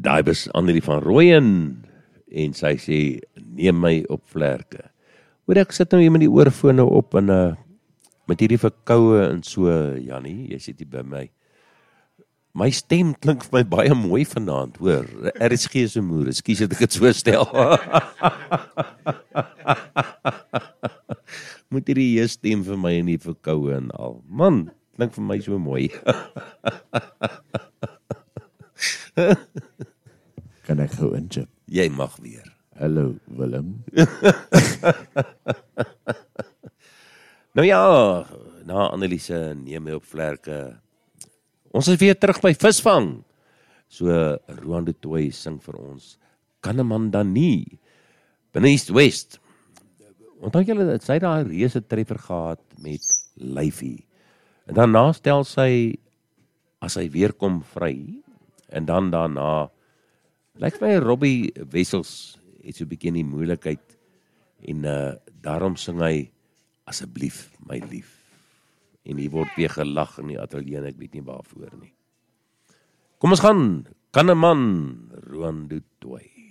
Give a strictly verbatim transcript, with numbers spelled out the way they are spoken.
Daai was Annelie van Rooyen en sy sê neem my op vlerke. Hoor ek sit nou hier met die oorfone op en uh, met hierdie verkoue en so, Jannie, jy sit hier by my. My stem klink vir my baie mooi vanaand, hoor. Er is geen se moer, ekskuus dat ek dit so stel. Moet hierdie jou stem vir my in die verkoue en al. Man, klink vir my so mooi. Kan ek gou inchip? Jy mag weer. Hallo Willem. Nou ja, na Anneliese neem my op vlerke. Ons is weer terug by visvang. So Roan de Tooi sing vir ons. Kan 'n man dan nie? Binne East West. Onthou julle dat sy daai reuse treffer gehad met Lyfie. En daarna stel sy as hy weer kom vry en dan daarna lyk my Robbie Wessels het so 'n bietjie die moeilikheid en uh, daarom sing hy asseblief my lief. En hier word weer gelag in die ateljee en ek weet nie waarvoor nie. Kom ons gaan, kan 'n man Roan de Tooi.